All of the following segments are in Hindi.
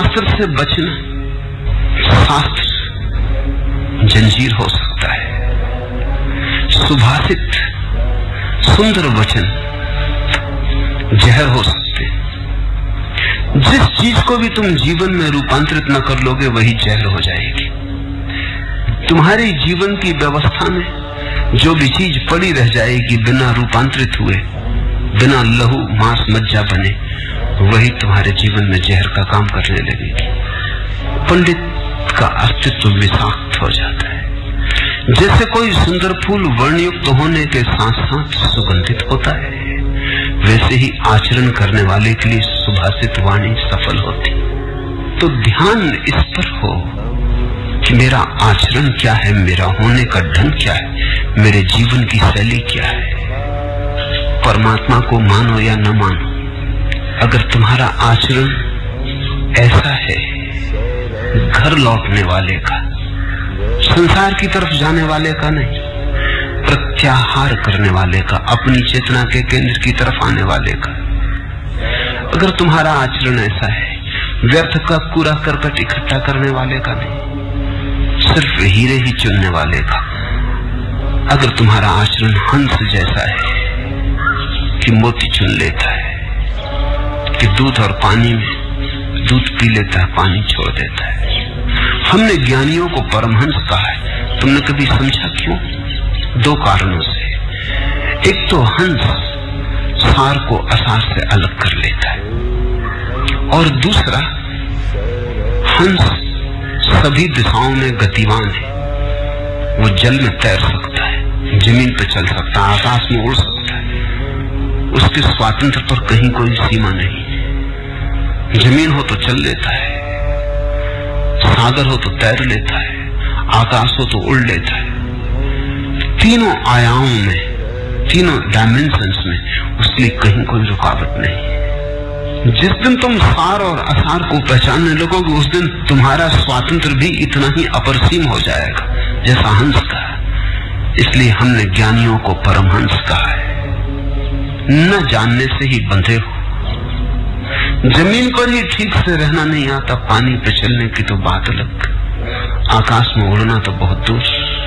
शास्त्र से बचना, शास्त्र जंजीर हो सकता है, सुभाषित सुंदर वचन जहर हो सकते हैं। जिस चीज को भी तुम जीवन में रूपांतरित न कर लोगे वही जहर हो जाएगी। तुम्हारे जीवन की व्यवस्था में जो भी चीज पड़ी रह जाएगी बिना रूपांतरित हुए, बिना लहू मांस मज्जा बने, वही तुम्हारे जीवन में जहर का काम करने लगेगी। पंडित का अस्तित्व विषाक्त हो जाता है। जैसे कोई सुंदर फूल वर्णयुक्त होने के साथ साथ सुगंधित होता है, वैसे ही आचरण करने वाले के लिए सुभाषित वाणी सफल होती। तो ध्यान इस पर हो कि मेरा आचरण क्या है, मेरा होने का ढंग क्या है, मेरे जीवन की शैली क्या है। परमात्मा को मानो या न मानो, अगर तुम्हारा आचरण ऐसा है, घर लौटने वाले का, संसार की तरफ जाने वाले का नहीं, प्रत्याहार करने वाले का, अपनी चेतना के केंद्र की तरफ आने वाले का, अगर तुम्हारा आचरण ऐसा है, व्यर्थ का कूड़ा करकट इकट्ठा करने वाले का नहीं, सिर्फ हीरे ही चुनने वाले का, अगर तुम्हारा आचरण हंस जैसा है कि मोती चुन लेता है, कि दूध और पानी में दूध पी लेता है, पानी छोड़ देता है। हमने ज्ञानियों को परमहंस कहा है। तुमने कभी समझा क्यों? दो कारणों से। एक तो हंस सार को असार से अलग कर लेता है, और दूसरा हंस सभी दिशाओं में गतिवान है। वो जल में तैर सकता है, जमीन पर चल सकता है, आकाश में उड़ सकता है। उसके स्वातंत्र पर कहीं कोई सीमा नहीं। जमीन हो तो चल लेता है, सागर हो तो तैर लेता है, आकाश हो तो उड़ लेता है। तीनों आयामों में, तीनों डायमेंशंस में उसके लिए कहीं कोई रुकावट नहीं। जिस दिन तुम सार और असार को पहचानने लगोगे, उस दिन तुम्हारा स्वातंत्र भी इतना ही अपरसीम हो जाएगा जैसा हंस का। इसलिए हमने ज्ञानियों को परमहंस कहा है। न जानने से ही बंधे हो। जमीन पर ही ठीक से रहना नहीं आता, पानी पे चलने की तो बात अलग, आकाश में उड़ना तो बहुत दूर।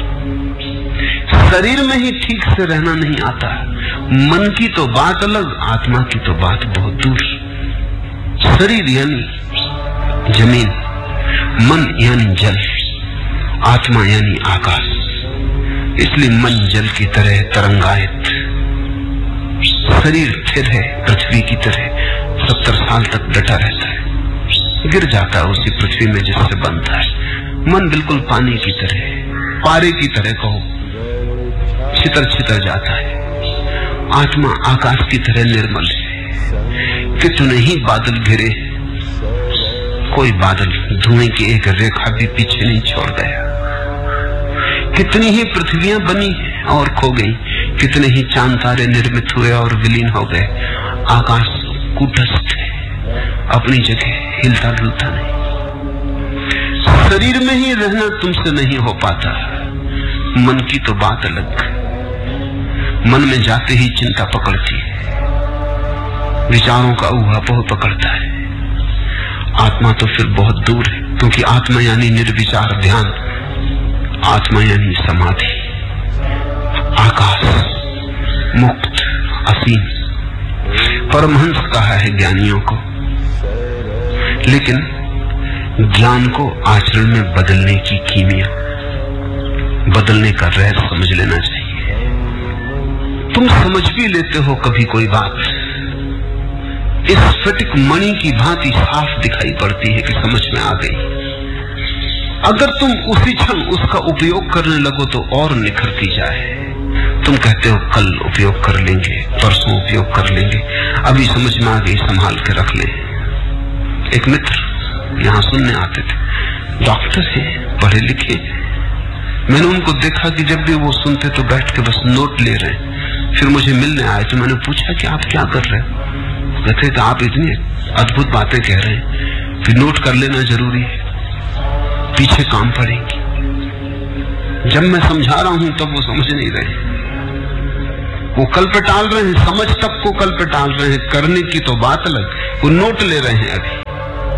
शरीर में ही ठीक से रहना नहीं आता, मन की तो बात अलग, आत्मा की तो बात बहुत दूर। शरीर यानी जमीन, मन यानी जल, आत्मा यानी आकाश। इसलिए मन जल की तरह तरंगायत, शरीर स्थिर है पृथ्वी की तरह, 70 साल तक डटा रहता है, गिर जाता है उसी पृथ्वी में जिससे बनता है। मन बिल्कुल पानी की तरह, पारे की तरह कहो, छितर छितर जाता है। आत्मा आकाश की तरह निर्मल है। कितने ही बादल घिरे, कोई बादल धुएं की एक रेखा भी पीछे नहीं छोड़ गया। कितनी ही पृथ्वियां बनी और खो गई, कितने ही चांद तारे निर्मित हुए और विलीन हो गए। आकाश कूटस्थ है, अपनी जगह हिलता डुलता नहीं। शरीर में ही रहना तुमसे नहीं हो पाता। मन की तो बात अलग, मन में जाते ही चिंता पकड़ती है, विचारों का ऊहापोह पकड़ता है। आत्मा तो फिर बहुत दूर है, क्योंकि आत्मा यानी निर्विचार ध्यान, आत्मा यानी समाधि, आकाश, मुक्त, असीम। परमहंस कहा है ज्ञानियों को। लेकिन ज्ञान को आचरण में बदलने की कीमिया, बदलने का रहस्य समझ लेना चाहिए। तुम समझ भी लेते हो कभी कोई बात, इस स्फटिक मणि की भांति साफ दिखाई पड़ती है कि समझ में आ गई। अगर तुम उसी क्षण उसका उपयोग करने लगो तो और निखरती जाए। तुम कहते हो कल उपयोग कर लेंगे, परसों उपयोग कर लेंगे, अभी समझ में आ गई, संभाल के रख ले। एक मित्र यहाँ सुनने आते थे, डॉक्टर है, पढ़े लिखे। मैंने उनको देखा कि जब भी वो सुनते तो बैठ के बस नोट ले रहे। फिर मुझे मिलने आए तो मैंने पूछा कि आप क्या कर रहे हो? कहते तो आप इतनी अद्भुत बातें कह रहे हैं, फिर नोट कर लेना जरूरी है, पीछे काम पड़ेंगे। जब मैं समझा रहा हूं तब वो समझ नहीं रहे, वो कल पे टाल रहे हैं, समझ तक को कल पे टाल रहे हैं, करने की तो बात अलग, वो नोट ले रहे हैं। अभी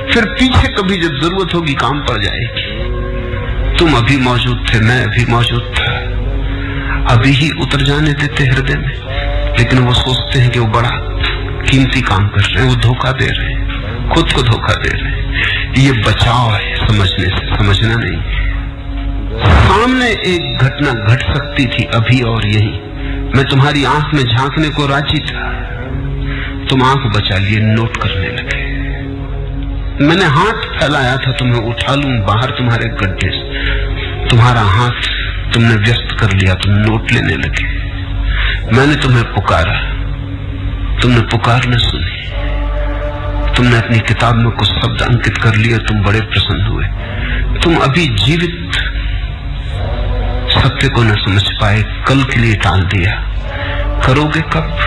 फिर पीछे कभी जब जरूरत होगी काम पड़ जाएगी। तुम अभी मौजूद थे, मैं अभी मौजूद था, अभी ही उतर जाने देते हृदय में। लेकिन वो सोचते हैं कि वो बड़ा कीमती काम कर रहे हैं, वो धोखा दे रहे हैं, खुद को धोखा दे रहे हैं। ये बचाव है समझने से, समझना नहीं। सामने एक घटना घट सकती थी अभी और यही, मैं तुम्हारी आंख में झांकने को राजी था, तुम आंख बचा लिए, नोट करने लगे। मैंने हाथ फैलाया था तुम्हें उठा लूं बाहर तुम्हारे गड्ढे से, तुम्हारा हाथ तुमने व्यस्त कर लिया, तुम नोट लेने लगे। मैंने तुम्हें पुकारा, तुमने पुकार न सुनी, तुमने अपनी किताब में कुछ शब्द अंकित कर लिए, तुम बड़े प्रसन्न हुए। तुम अभी जीवित सत्य को न समझ पाए, कल के लिए टाल दिया। करोगे कब?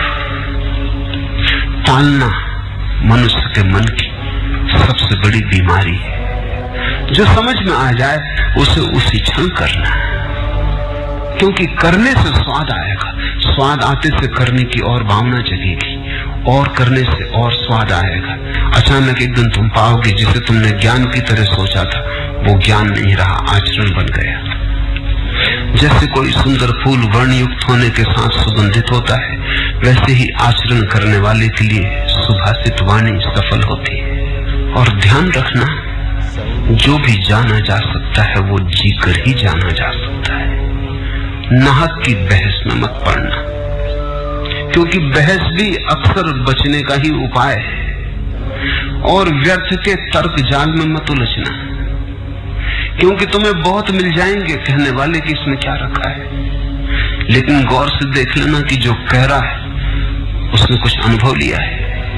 टालना मनुष्य के मन की सबसे बड़ी बीमारी है। जो समझ में आ जाए उसे उसी क्षण करना, क्योंकि करने से स्वाद आएगा, स्वाद आते से करने की और भावना जगेगी, और करने से और स्वाद आएगा। अचानक एक दिन तुम पाओगे जिसे तुमने ज्ञान की तरह सोचा था वो ज्ञान नहीं रहा, आचरण बन गया। जैसे कोई सुंदर फूल वर्णयुक्त होने के साथ सुगंधित होता है, वैसे ही आचरण करने वाले के लिए सुभाषित वाणी सफल होती है। और ध्यान रखना, जो भी जाना जा सकता है वो जीकर ही जाना जा सकता है। नाहक की बहस में मत पड़ना, क्योंकि बहस भी अक्सर बचने का ही उपाय है। और व्यर्थ के तर्क जाल में मत उलझना, क्योंकि तुम्हें बहुत मिल जाएंगे कहने वाले कि इसमें क्या रखा है। लेकिन गौर से देख लेना कि जो कह रहा है उसने कुछ अनुभव लिया है।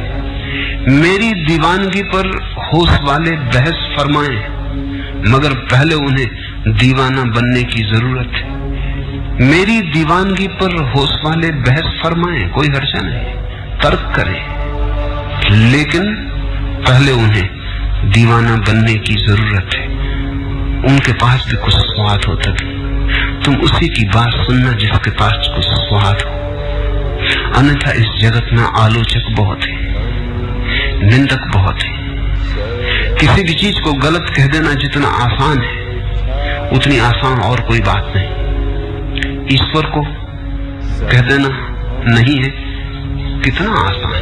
मेरी दीवानगी पर होश वाले बहस फरमाएं, मगर पहले उन्हें दीवाना बनने की जरूरत है। मेरी दीवानगी पर होश वाले बहस फरमाएं, कोई हर्जा नहीं, तर्क करें, लेकिन पहले उन्हें दीवाना बनने की जरूरत है। उनके पास भी कुछ स्वाद होता है, तुम उसी की बात सुनना जिसके पास कुछ स्वाद हो। अन्यथा इस जगत में आलोचक बहुत है, निंदक बहुत है। किसी भी चीज को गलत कह देना जितना आसान है, उतनी आसान और कोई बात नहीं। ईश्वर को कह देना नहीं है कितना आसान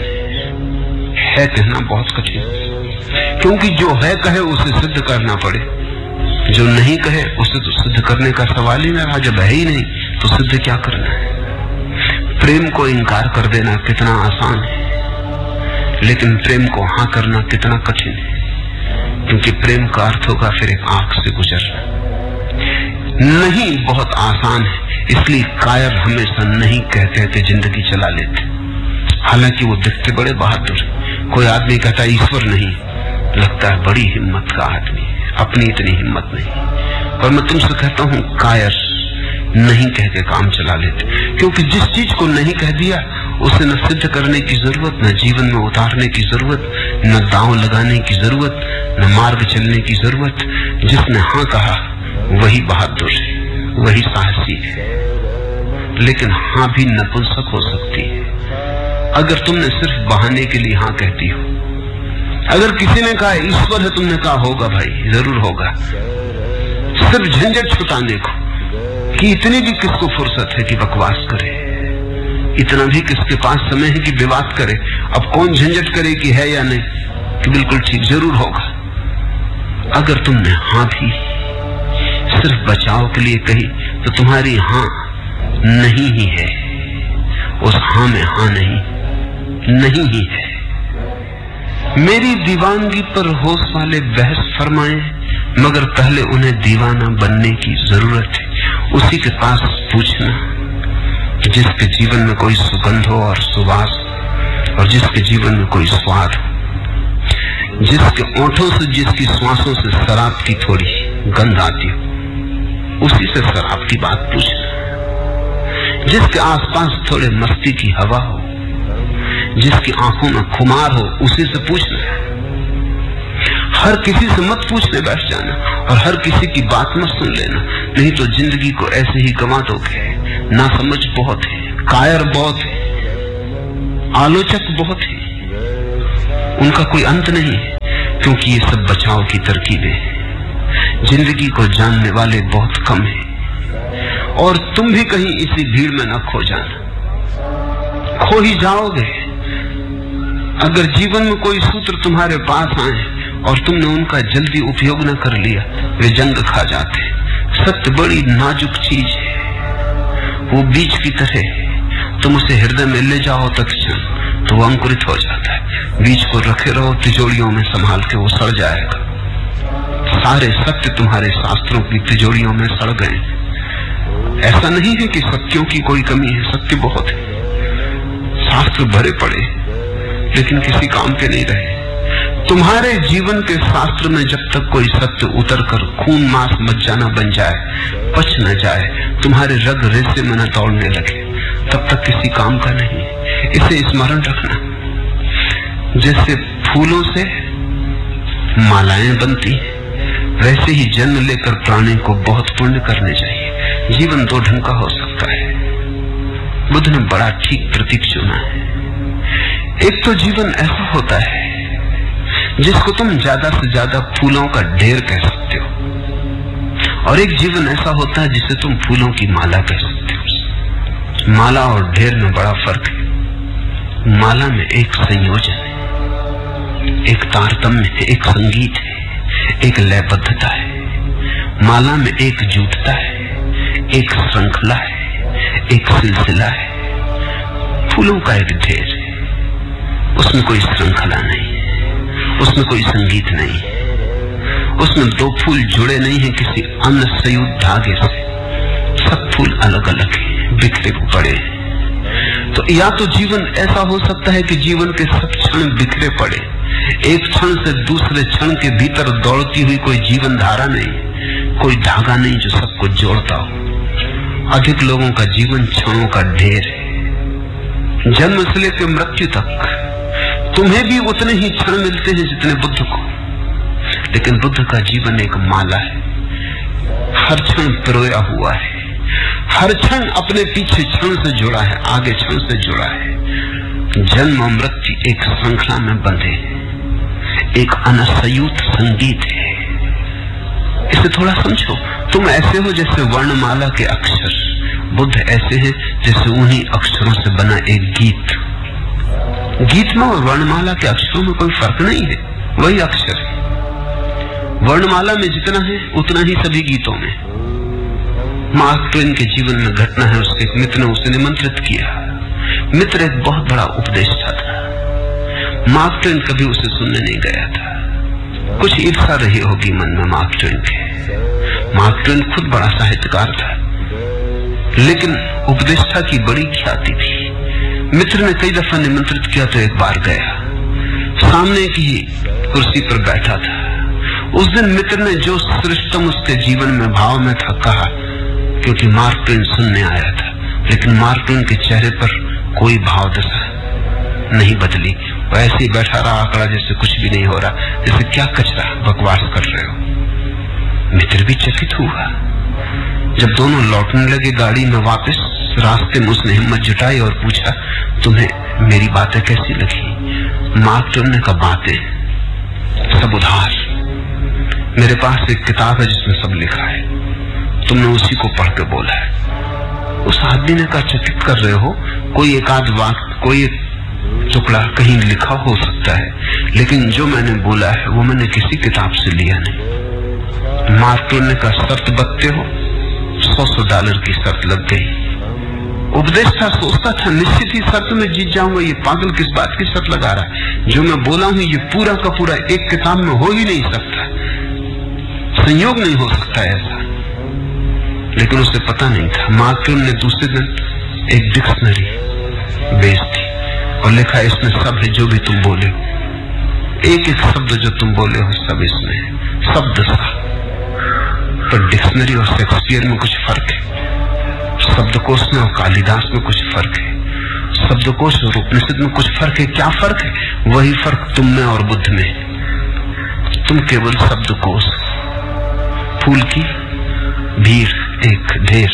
है कहना बहुत कठिन, क्योंकि जो है कहे उसे सिद्ध करना पड़े, जो नहीं कहे उसे तो सिद्ध करने का सवाल ही ना रहा। जब है ही नहीं तो सिद्ध क्या करना है। प्रेम को इनकार कर देना कितना आसान है, लेकिन प्रेम को हाँ करना कितना कठिन है, क्योंकि प्रेम का अर्थ होगा फिर एक आंख से गुजरना। नहीं बहुत आसान है, इसलिए कायर हमेशा नहीं कह कह के जिंदगी चला लेते, हालांकि वो दिखते बड़े बहादुर। कोई आदमी कहता ईश्वर नहीं, लगता है बड़ी हिम्मत का आदमी, अपनी इतनी हिम्मत नहीं। और मैं तुमसे कहता हूं कायर नहीं कह के काम चला लेते, क्योंकि जिस चीज को नहीं कह दिया उसे न सिद्ध करने की जरूरत, न जीवन में उतारने की जरूरत, न दांव लगाने की जरूरत, न मार्ग चलने की जरूरत। जिसने हाँ कहा वही बहादुर है, वही साहसी है। लेकिन हाँ भी नपुंसक हो सकती है अगर तुमने सिर्फ बहाने के लिए हाँ कहती हो। अगर किसी ने कहा ईश्वर है, तुमने कहा होगा भाई, जरूर होगा, सिर्फ झंझट छुटाने को कि इतनी भी किसको फुर्सत है कि बकवास करे, इतना भी किसके पास समय है कि विवाद करे। अब कौन झंझट करे कि है या नहीं, कि बिल्कुल ठीक जरूर होगा। अगर तुमने हाँ भी सिर्फ बचाव के लिए कही तो तुम्हारी हाँ नहीं ही है, उस हाँ में हाँ नहीं ही है। मेरी दीवानगी पर होश वाले बहस फरमाए, मगर पहले उन्हें दीवाना बनने की जरूरत है। उसी के पास पूछना जिसके जीवन में कोई सुगंध हो और सुवास, और जिसके जीवन में कोई स्वाद हो, जिसके ओंठों से, जिसकी श्वासों से शराब की थोड़ी गंध आती हो, उसी से शराब की बात पूछना। जिसके आसपास थोड़े मस्ती की हवा हो, जिसकी आंखों में खुमार हो, उसी से पूछना। हर किसी से मत पूछने बैठ जाना, और हर किसी की बात मत सुन लेना, नहीं तो जिंदगी को ऐसे ही गंवा दोगे। ना समझ बहुत है, कायर बहुत है, आलोचक बहुत है, उनका कोई अंत नहीं है, क्योंकि ये सब बचाव की तरकीबें हैं। जिंदगी को जानने वाले बहुत कम हैं, और तुम भी कहीं इसी भीड़ में न खो जाना। खो ही जाओगे अगर जीवन में कोई सूत्र तुम्हारे पास आए और तुमने उनका जल्दी उपयोग न कर लिया, वे जंग खा जाते। सत्य बड़ी नाजुक चीज है, वो बीज की तरह, तुम उसे हृदय में ले जाओ तत्क्षण तो वो अंकुरित हो जाता है। बीज को रखे रहो तिजोरियों में संभाल के, वो सड़ जाएगा। सारे सत्य तुम्हारे शास्त्रों की तिजोरियों में सड़ गए। ऐसा नहीं है कि सत्यों की कोई कमी है, सत्य बहुत है, शास्त्र भरे पड़े, लेकिन किसी काम के नहीं रहे। तुम्हारे जीवन के शास्त्र में जब तक कोई सत्य उतर कर खून मांस मज्जाना बन जाए, पच न जाए, तुम्हारे रग रेसे में न दौड़ने लगे, तब तक किसी काम का नहीं। इसे स्मरण रखना। जैसे फूलों से मालाएं बनती, वैसे ही जन्म लेकर प्राणी को बहुत पुण्य करने चाहिए। जीवन दो ढंग का हो सकता है। बुद्ध ने बड़ा ठीक प्रतीक चुना है। एक तो जीवन ऐसा होता है जिसको तुम ज्यादा से ज्यादा फूलों का ढेर कह सकते हो, और एक जीवन ऐसा होता है जिसे तुम फूलों की माला कह सकते हो। माला और ढेर में बड़ा फर्क है। माला में एक संयोजन है, एक तारतम्य है, एक संगीत है, एक लयबद्धता है। माला में एक जुटता है, एक श्रृंखला है, एक सिलसिला है। फूलों का एक ढेर है, उसमें कोई श्रृंखला नहीं, उसमें कोई संगीत नहीं, उसमें दो फूल जुड़े नहीं हैं किसी अन्य संयुक्त धागे से। सब फूल अलग अलग हैं, बिखरे पड़े। तो या तो जीवन ऐसा हो सकता है कि जीवन के सब क्षण बिखरे पड़े, एक क्षण से दूसरे क्षण के भीतर दौड़ती हुई कोई जीवन धारा नहीं, कोई धागा नहीं जो सबको जोड़ता हो। अधिक लोगों का जीवन क्षणों का ढेर है। जन्म से लेकर मृत्यु तक तुम्हें भी उतने ही क्षण मिलते हैं जितने बुद्ध को, लेकिन बुद्ध का जीवन एक माला है। हर क्षण पिरोया हुआ है, हर क्षण अपने पीछे क्षण से जुड़ा है, आगे क्षण से जुड़ा है। जन्म और मृत्यु एक श्रृंखला में बंधे, एक अनसयुत संगीत है। इसे थोड़ा समझो। तुम ऐसे हो जैसे वर्णमाला के अक्षर, बुद्ध ऐसे हैं जैसे उन्हीं अक्षरों से बना एक गीत। गीत में और वर्णमाला के अक्षरों में कोई फर्क नहीं है, वही अक्षर है। वर्णमाला में जितना है उतना ही सभी गीतों में। मार्क ट्वेन के जीवन में घटना है, उसके एक मित्र ने उसे निमंत्रित किया। मित्र एक बहुत बड़ा उपदेष्टा था, मार्क ट्वेन कभी उसे सुनने नहीं गया था। कुछ ईर्ष्या रही होगी मन में मार्क ट्वेन के। मार्क ट्वेन खुद बड़ा साहित्यकार था, लेकिन उपदेष्टा की बड़ी ख्याति थी। मित्र ने कई दफा निमंत्रित किया तो एक बार गया, सामने की कुर्सी पर बैठा था। उस दिन मित्र ने जो श्रेष्ठतम उसके जीवन में भाव में था कहा, क्योंकि मार्क ट्वेन सुनने आया था, लेकिन मार्क ट्वेन के चेहरे पर कोई भाव दशा नहीं बदली। वो ऐसे ही बैठा रहा, आंकड़ा जैसे कुछ भी नहीं हो रहा, जैसे क्या कचरा बकवास कर रहे हो। मित्र भी चकित हुआ। जब दोनों लौटने लगे गाड़ी में वापस, रास्ते में उसने हिम्मत जुटाई और पूछा, तुम्हें मेरी बातें कैसी लगी? मार्क ट्वेन ने कहा, बातें सब उधार, मेरे पास एक किताब है जिसमें सब लिखा है, तुमने उसी को पढ़ के बोला है। उस आदमी ने कहा, चकित कर रहे हो, कोई एक आध वाक्य, कोई एक टुकड़ा कहीं लिखा हो सकता है, लेकिन जो मैंने बोला है वो मैंने किसी किताब से लिया नहीं। मार्क ट्वेन ने कहा, शर्त बत्ते हो? $100 की शर्त लग गई। उपदेष्टा सोचता था, निश्चित ही शर्त में जीत जाऊंगा, ये पागल किस बात की शर्त लगा रहा है? जो मैं बोला हूं ये पूरा का पूरा एक किताब में हो ही नहीं सकता, संयोग नहीं हो सकता ऐसा। लेकिन उसे पता नहीं था। मार्क ट्वेन ने दूसरे दिन एक डिक्शनरी बेच दी और लिखा, इसमें सब है जो भी तुम बोले हो, एक एक शब्द जो तुम बोले हो सब इसमें है, शब्द सा। पर डिक्शनरी और शेक्सपियर में कुछ फर्क है, शब्दकोश में और कालिदास में कुछ फर्क है, शब्दकोश और उपनिषद में कुछ फर्क है। क्या फर्क है? वही फर्क तुम में और बुद्ध में। तुम केवल शब्दकोश, फूल की भीड़, एक ढेर,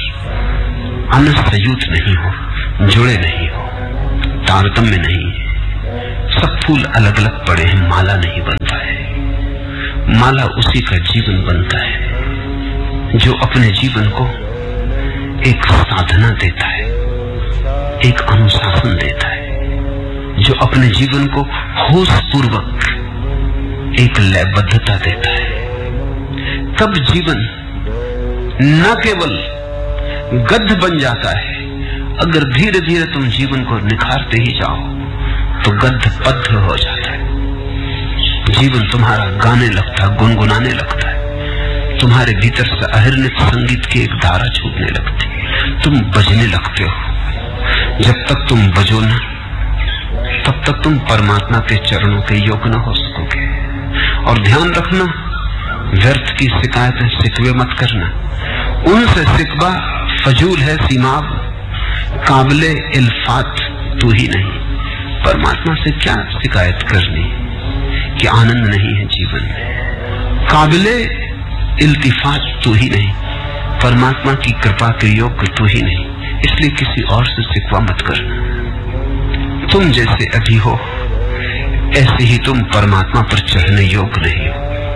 अनसयुत नहीं हो, जुड़े नहीं हो, तारतम्य नहीं है। सब फूल अलग अलग पड़े हैं, माला नहीं बनता है। माला उसी का जीवन बनता है जो अपने जीवन को एक साधना देता है, एक अनुशासन देता है, जो अपने जीवन को होश पूर्वक एक लयबद्धता देता है। तब जीवन न केवल गद्य बन जाता है, अगर धीरे धीरे तुम जीवन को निखारते ही जाओ तो गद्य पद्य हो जाता है। जीवन तुम्हारा गाने लगता है, गुनगुनाने लगता है, तुम्हारे भीतर से अहिर्नित संगीत की एक धारा छूटने लगती, तुम बजने लगते हो। जब तक तुम बजो ना, तब तक तुम परमात्मा के चरणों के योग्य न हो सकोगे। और ध्यान रखना, व्यर्थ की शिकायतें शिकवे मत करना, उनसे शिकवा फजूल है सीमाब, काबिले इल्फात तू ही नहीं। परमात्मा से क्या शिकायत करनी कि आनंद नहीं है जीवन में, काबिले इल्तिफात तू ही नहीं, परमात्मा की कृपा के योग्य तू ही नहीं, इसलिए किसी और से शिकवा मत करना। तुम जैसे अभी हो ऐसे ही तुम परमात्मा पर चढ़ने योग्य नहीं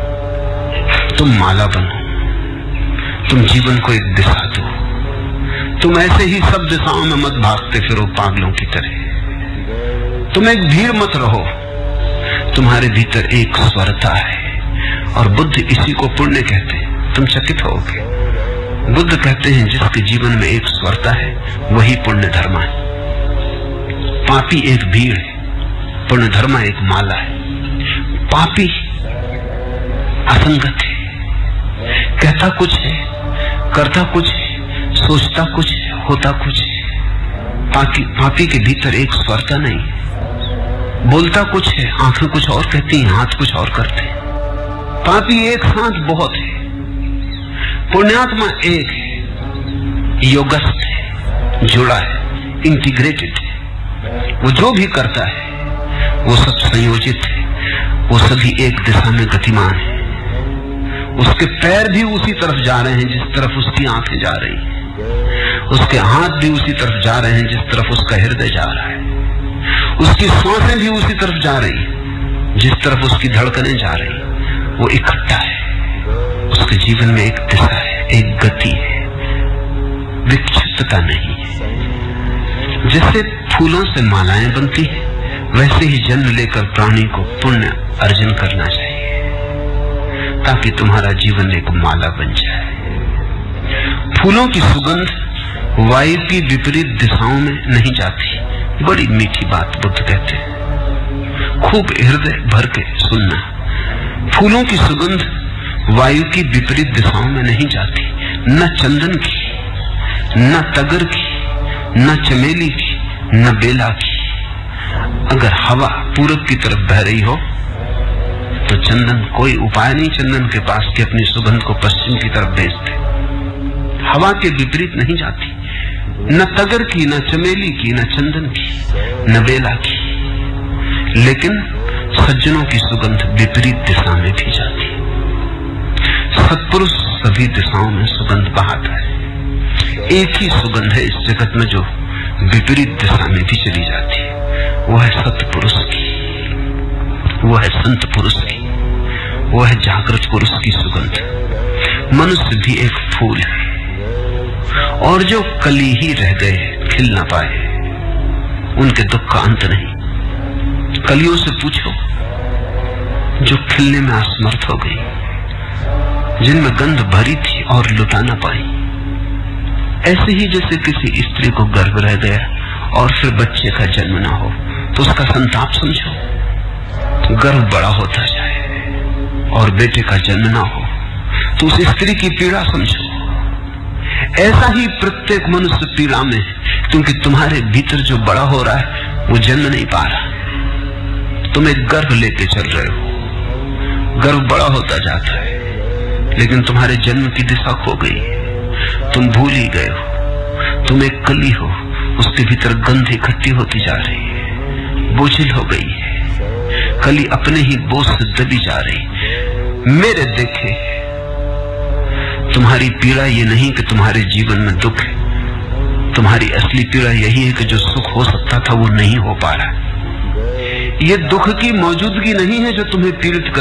हो। तुम माला बनो, तुम जीवन को एक दिशा दो, तुम ऐसे ही सब दिशाओं में मत भागते फिरो पागलों की तरह, तुम एक भीड़ मत रहो, तुम्हारे भीतर एक स्वरता है और बुद्ध इसी को पुण्य कहते हैं। तुम चकित होगे, बुद्ध कहते हैं जिसके जीवन में एक स्वरता है वही पुण्य धर्मा है। पापी एक भीड़ है, पुण्य धर्मा एक माला है। पापी असंगत है, कहता कुछ है, करता कुछ है, सोचता कुछ है, होता कुछ है। पापी के भीतर एक स्वरता नहीं, बोलता कुछ है, आंखें कुछ और कहती हैं, हाथ कुछ और करते हैं। पापी एक साथ बहुत है, पुण्यात्मा एक है, योगस्थ है, जुड़ा है, इंटीग्रेटेड है। वो जो भी करता है वो सब संयोजित है, वो सभी एक दिशा में गतिमान है। उसके पैर भी उसी तरफ जा रहे हैं जिस तरफ उसकी आंखें जा रही हैं, उसके हाथ भी उसी तरफ जा रहे हैं जिस तरफ उसका हृदय जा रहा है, उसकी सांसें भी उसी तरफ जा रही हैं जिस तरफ उसकी धड़कनें जा रही हैं। वो इकट्ठा है, उसके जीवन में एक दिशा है, एक गति है, विक्षिप्तता नहीं है। जैसे फूलों से मालाएं बनती है वैसे ही जन्म लेकर प्राणी को पुण्य अर्जन करना चाहिए ताकि तुम्हारा जीवन एक माला बन जाए। फूलों की सुगंध वायु की विपरीत दिशाओं में नहीं जाती, बड़ी मीठी बात बुद्ध कहते हैं, खूब हृदय भर के सुनना। फूलों की सुगंध वायु की विपरीत दिशाओं में नहीं जाती, न चंदन की, न तगर की, न चमेली की, न बेला की। अगर हवा पूरब की तरफ बह रही हो तो चंदन, कोई उपाय नहीं चंदन के पास कि अपनी सुगंध को पश्चिम की तरफ भेज दे। हवा के विपरीत नहीं जाती, न तगर की, न चमेली की, न चंदन की, न बेला की। लेकिन सज्जनों की सुगंध विपरीत दिशा में भी जाती है। सत्पुरुष सभी दिशाओं में सुगंध बहाता है। एक ही सुगंध है इस जगत में जो विपरीत दिशा में भी चली जाती है, वो है सत्पुरुष की, वो है संत पुरुष की, वो है जागृत पुरुष की सुगंध। मनुष्य भी एक फूल है और जो कली ही रह गए, खिल ना पाए, उनके दुख का अंत नहीं। कलियों से पूछो जो खिलने में असमर्थ हो गई, जिनमें गंध भरी थी और लुटा ना पाई। ऐसे ही जैसे किसी स्त्री को गर्भ रह गया और फिर बच्चे का जन्म ना हो तो उसका संताप समझो। गर्भ बड़ा होता जाए और बेटे का जन्म ना हो तो उस स्त्री की पीड़ा समझो। ऐसा ही प्रत्येक मनुष्य पीड़ा में है, क्योंकि तुम्हारे भीतर जो बड़ा हो रहा है वो जन्म नहीं पा रहा। तुम एक गर्भ लेके चल रहे हो, गर्भ बड़ा होता जाता है लेकिन तुम्हारे जन्म की दिशा खो गई, तुम भूल ही गए हो। तुम एक कली हो, उसके भीतर गंध इकट्ठी होती जा रही है, बोझिल हो गई है, कली अपने ही बोझ से दबी जा रही। मेरे देखे तुम्हारी पीड़ा ये नहीं कि तुम्हारे जीवन में दुख है, तुम्हारी असली पीड़ा यही है कि जो सुख हो सकता था वो नहीं हो पा रहा। ये दुख की मौजूदगी नहीं है जो तुम्हें पीड़ित कर